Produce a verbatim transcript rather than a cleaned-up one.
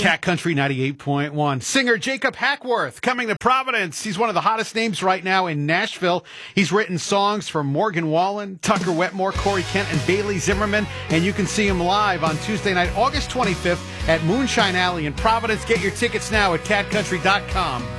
Cat Country ninety-eight point one. Singer Jacob Hackworth coming to Providence. He's one of the hottest names right now in Nashville. He's written songs for Morgan Wallen, Tucker Wetmore, Corey Kent, and Bailey Zimmerman. And you can see him live on Tuesday night, August twenty-fifth at Moonshine Alley in Providence. Get your tickets now at cat country dot com.